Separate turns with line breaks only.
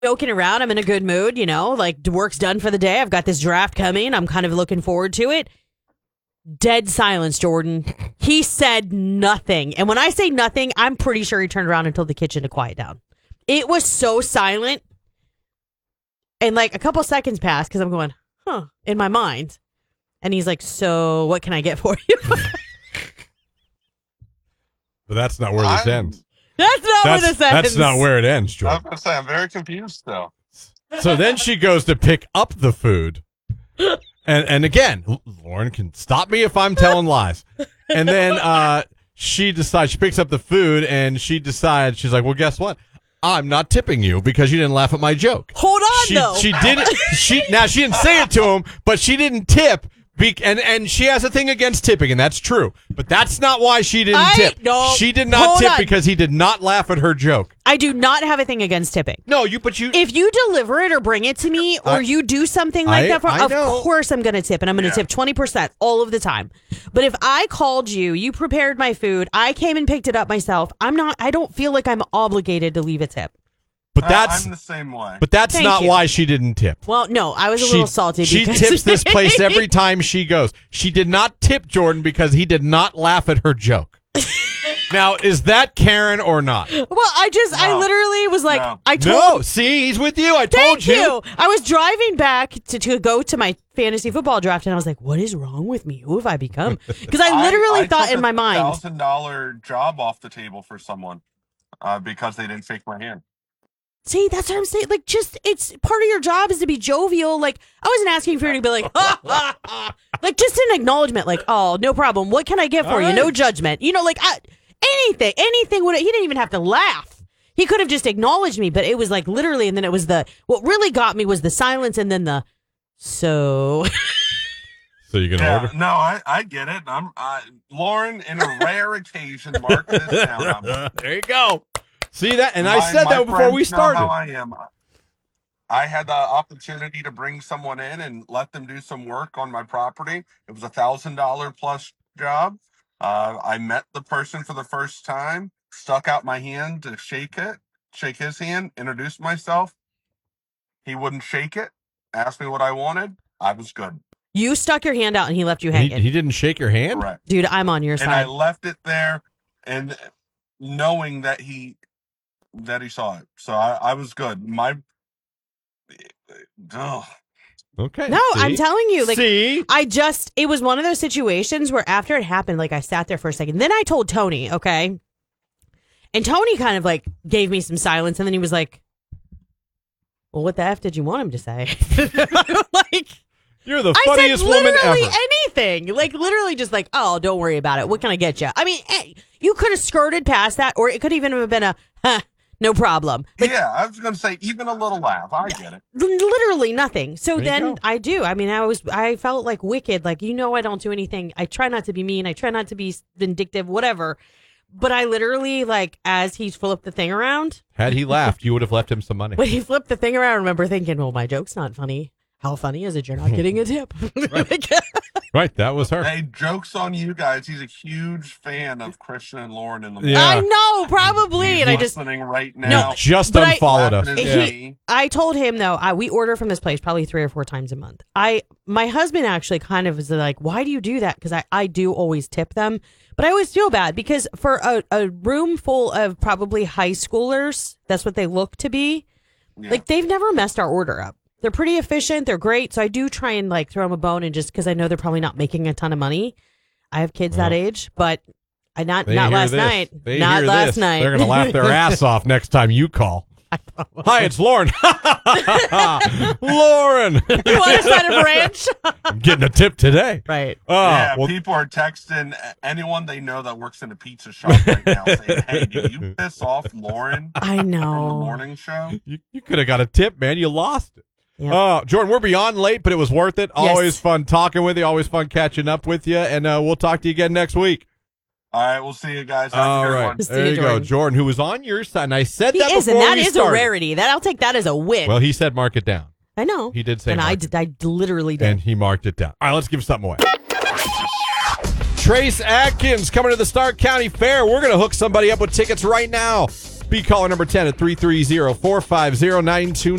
joking around. I'm in a good mood, like work's done for the day. I've got this draft coming. I'm kind of looking forward to it. Dead silence, Jordan. He said nothing. And when I say nothing, I'm pretty sure he turned around and told the kitchen to quiet down. It was so silent. And like a couple seconds passed because I'm going, in my mind. And he's like, so what can I get for you?
But that's not where this ends.
That's not where this ends.
That's not where it ends, Jordan.
I was going to say, I'm very confused still.
So then she goes to pick up the food. And again, Lauren can stop me if I'm telling lies. And then she picks up the food and she decides, she's like, well, guess what? I'm not tipping you because you didn't laugh at my joke.
Hold on, though.
She didn't. Now she didn't say it to him, but she didn't tip. And she has a thing against tipping, and that's true. But that's not why she didn't tip.
No,
she did not tip because he did not laugh at her joke.
I do not have a thing against tipping.
No,
if you deliver it or bring it to me or you do something like that, of course I'm going to tip, and I'm going to tip 20% all of the time. But if I called you, you prepared my food, I came and picked it up myself, I don't feel like I'm obligated to leave a tip.
But I'm
the same way.
But that's not why she didn't tip.
Well, no, I was a little salty.
She
because
tips this place every time she goes. She did not tip Jordan because he did not laugh at her joke. Now, is that Karen or not?
Well, I literally was like,
see, he's with you. I told you.
Thank you. I was driving back to go to my fantasy football draft, and I was like, what is wrong with me? Who have I become? Because I literally thought in my mind.
$1,000 job off the table for someone because they didn't shake my hand.
See, that's what I'm saying. Like, it's part of your job is to be jovial. Like, I wasn't asking for you to be like, like, just an acknowledgement. Like, oh, no problem. What can I get for you? No judgment. Like, anything would. He didn't even have to laugh. He could have just acknowledged me, but it was like literally, and then it was what really got me was the silence, and then so.
So you can order?
No, I get it. Lauren, in a rare occasion, mark this down.
There you go. See that? And I said that before we started.
Know how I am. I had the opportunity to bring someone in and let them do some work on my property. It was $1,000 plus job. I met the person for the first time, stuck out my hand to shake his hand, introduced myself. He wouldn't shake it, asked me what I wanted. I was good.
You stuck your hand out and he left you hanging.
He didn't shake your hand?
Correct.
Dude, I'm on your side.
And I left it there and knowing that he saw it. So I was good.
Okay.
No,
see?
I'm telling you. Like,
see?
It was one of those situations where after it happened, like, I sat there for a second. Then I told Tony, okay? And Tony kind of, like, gave me some silence. And then he was like, well, what the F did you want him to say? Like,
you're the funniest woman ever.
Anything. Like, literally just like, oh, don't worry about it. What can I get you? I mean, you could have skirted past that, or it could even have been no problem. Like,
yeah, I was going to say, even a little laugh. I get it.
Literally nothing. So
there
then I do. I mean, I felt like wicked. Like, I don't do anything. I try not to be mean. I try not to be vindictive, whatever. But I literally, like, as he flipped the thing around.
Had he laughed, you would have left him some money.
When he flipped the thing around, I remember thinking, well, my joke's not funny. How funny is it you're not getting a tip?
Right, that was her.
Hey, joke's on you guys. He's a huge fan of Christian and Lauren in the morning.
Yeah.
I know, probably.
He's
and I just
listening right now.
No, just unfollowed us.
I told him, though, we order from this place probably 3 or 4 times a month. My husband actually kind of is like, why do you do that? Because I do always tip them. But I always feel bad because for a room full of probably high schoolers, that's what they look to be. Yeah. Like, they've never messed our order up. They're pretty efficient. They're great. So I do try and like throw them a bone, and just because I know they're probably not making a ton of money. I have kids that age, but not last night. Not last night.
They're going to laugh their ass off next time you call. Hi, it's Lauren. Lauren.
You want to sign a branch?
I'm getting a tip today.
Right.
Yeah, people are texting anyone they know that works in a pizza shop right now saying, hey, did you piss off Lauren?
I know.
In the morning show?
You could have got a tip, man. You lost it.
Yep.
Jordan, we're beyond late, but it was worth it.
Yes.
Always fun talking with you. Always fun catching up with you. And we'll talk to you again next week.
All right, we'll see you guys.
All right, there you go, Jordan, who was on your side. And I said that before
and that
we
is
started.
a rarity. I'll take that as a win.
Well, he said mark it down.
I know.
He did say
and I literally did.
And he marked it down. All right, let's give something away. Trace Adkins coming to the Stark County Fair. We're going to hook somebody up with tickets right now. Speed caller number 10 at 330-450-9299.